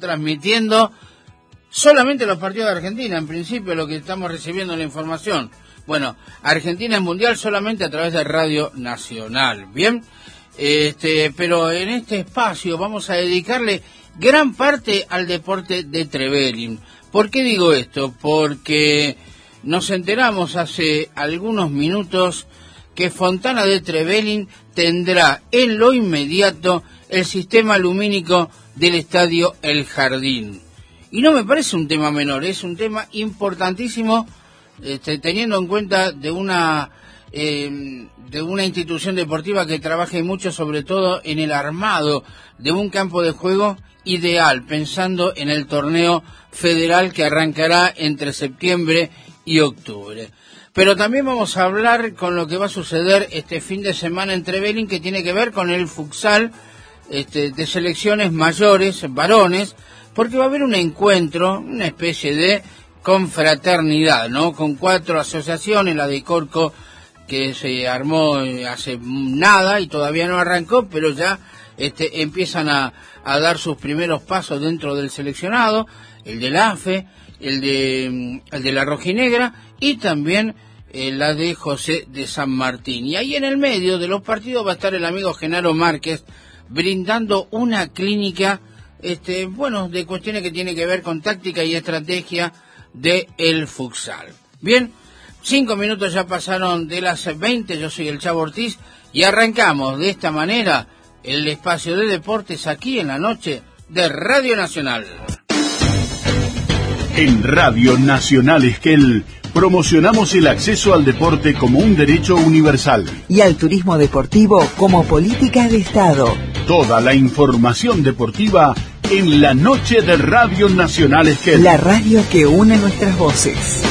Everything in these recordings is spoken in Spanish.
transmitiendo solamente los partidos de Argentina, en principio lo que estamos recibiendo la información. Bueno, Argentina es mundial solamente a través de Radio Nacional, ¿bien? Pero en este espacio vamos a dedicarle gran parte al deporte de Trevelin. ¿Por qué digo esto? Porque nos enteramos hace algunos minutos que Fontana de Trevelin tendrá en lo inmediato el sistema lumínico del estadio El Jardín. Y no me parece un tema menor, es un tema importantísimo, teniendo en cuenta de una institución deportiva que trabaje mucho, sobre todo en el armado de un campo de juego ideal, pensando en el torneo federal que arrancará entre septiembre y octubre. Pero también vamos a hablar con lo que va a suceder este fin de semana en Trevelin, que tiene que ver con el futsal de selecciones mayores, varones, porque va a haber un encuentro, una especie de confraternidad, ¿no? Con 4 asociaciones, la de Corco, que se armó hace nada y todavía no arrancó, pero ya empiezan a dar sus primeros pasos dentro del seleccionado, el del AFE, el de la Rojinegra y también la de José de San Martín. Y ahí en el medio de los partidos va a estar el amigo Genaro Márquez brindando una clínica, de cuestiones que tienen que ver con táctica y estrategia del futsal. Bien, 5 minutos ya pasaron de las 20, yo soy el Chavo Ortiz y arrancamos de esta manera el espacio de deportes aquí en la noche de Radio Nacional. En Radio Nacional Esquel promocionamos el acceso al deporte como un derecho universal y al turismo deportivo como política de Estado. Toda la información deportiva en la noche de Radio Nacional Esquel. La radio que une nuestras voces.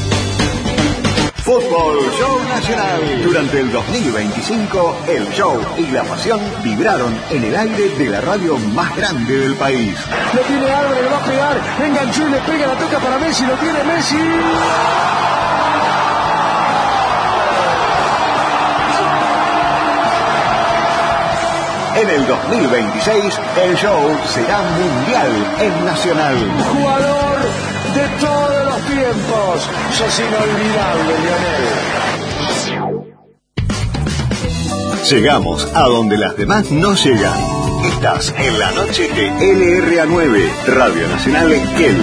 Fútbol Show Nacional. Durante el 2025, el show y la pasión vibraron en el aire de la radio más grande del país. Lo tiene Álvarez, le va a pegar, enganchó y le pega, la toca para Messi, lo tiene Messi. En el 2026, el show será mundial en Nacional. Jugador de todos los tiempos, sos inolvidable, Lionel. Llegamos a donde las demás no llegan. Estás en la noche de LRA9, Radio Nacional Esquel.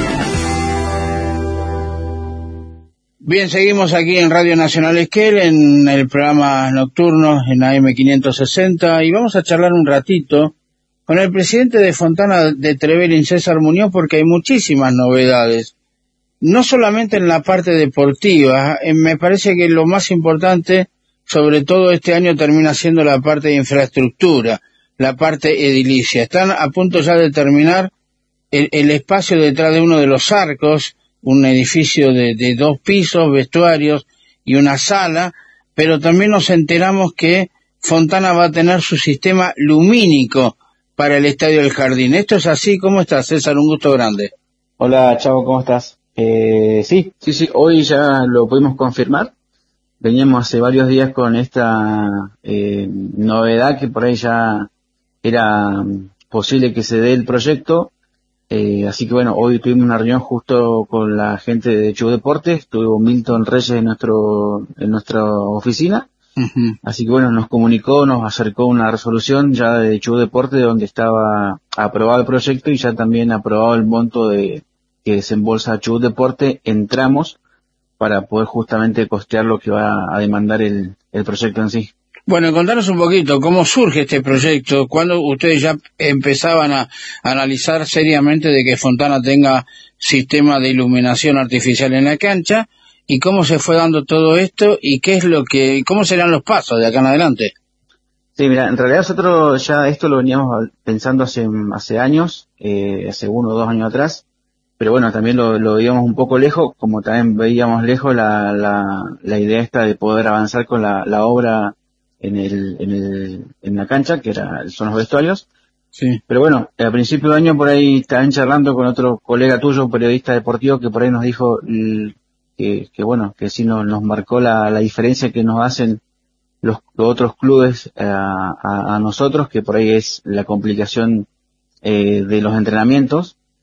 Bien, seguimos aquí en Radio Nacional Esquel, en el programa nocturno, en AM560, y vamos a charlar un ratito con el presidente de Fontana de Trevelin, César Muñoz, porque hay muchísimas novedades. No solamente en la parte deportiva, me parece que lo más importante, sobre todo este año, termina siendo la parte de infraestructura, la parte edilicia. Están a punto ya de terminar el espacio detrás de uno de los arcos, un edificio de 2 pisos, vestuarios y una sala, pero también nos enteramos que Fontana va a tener su sistema lumínico para el Estadio del Jardín. ¿Esto es así? ¿Cómo estás, César? Un gusto grande. Hola, Chavo, ¿cómo estás? Sí, hoy ya lo pudimos confirmar. Veníamos hace varios días con esta novedad que por ahí ya era posible que se dé el proyecto. Así que bueno, hoy tuvimos una reunión justo con la gente de Chubut Deportes, estuvo Milton Reyes en nuestra oficina. Uh-huh. Así que bueno, nos acercó una resolución ya de Chubut Deportes donde estaba aprobado el proyecto y ya también aprobado el monto que desembolsa Chubut Deportes en tramos para poder justamente costear lo que va a demandar el proyecto en sí. Bueno, contanos un poquito, ¿cómo surge este proyecto? ¿Cuándo ustedes ya empezaban a analizar seriamente de que Fontana tenga sistema de iluminación artificial en la cancha? ¿Y cómo se fue dando todo esto? ¿Y cómo serán los pasos de acá en adelante? Sí, mira, en realidad nosotros ya esto lo veníamos pensando hace años, hace 1 o 2 años atrás. Pero bueno, también lo veíamos un poco lejos, como también veíamos lejos la idea esta de poder avanzar con la obra en la cancha, que son los vestuarios. Sí. Pero bueno, a principio de año por ahí estaban charlando con otro colega tuyo, periodista deportivo, que por ahí nos dijo que sí nos marcó la diferencia que nos hacen los otros clubes a nosotros, que por ahí es la complicación de los entrenamientos.